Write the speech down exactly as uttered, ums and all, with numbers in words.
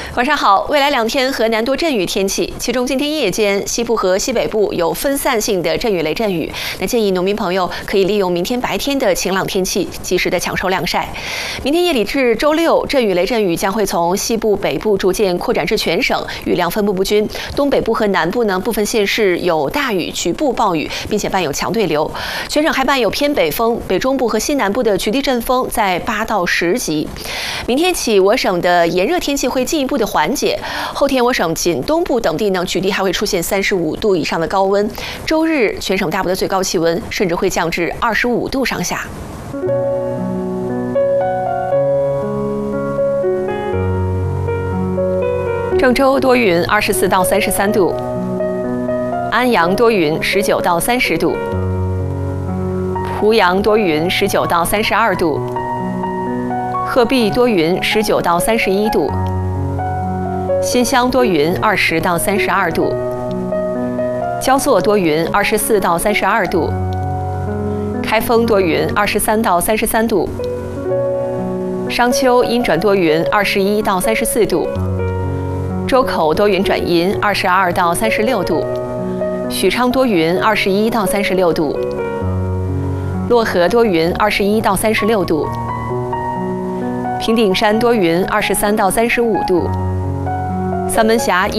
晚上好，未来两天河南多阵雨天气，其中今天夜间西部和西北部有分散性的阵雨雷阵雨。那建议农民朋友可以利用明天白天的晴朗天气，及时的抢收晾晒。明天夜里至周六，阵雨雷阵雨将会从西部、北部逐渐扩展至全省，雨量分布不均。东北部和南部呢，部分县市有大雨、局部暴雨，并且伴有强对流。全省还伴有偏北风，北中部和西南部的局地阵风在八到十级。明天起，我省的炎热天气会进一步的缓解。后天我省仅东部等地呢，局地还会出现三十五度以上的高温。周日全省大部的最高气温甚至会降至二十五度上下。郑州多云，二十四到三十三度；安阳多云，十九到三十度；濮阳多云，十九到三十二度；鹤壁多云，十九到三十一度；新乡多云，二十到三十二度；焦作多云，二十四到三十二度；开封多云，二十三到三十三度；商丘阴转多云，二十一到三十四度；周口多云转阴，二十二到三十六度；许昌多云，二十一到三十六度；漯河多云，二十一到三十六度；平顶山多云，二十三到三十五度；三门峡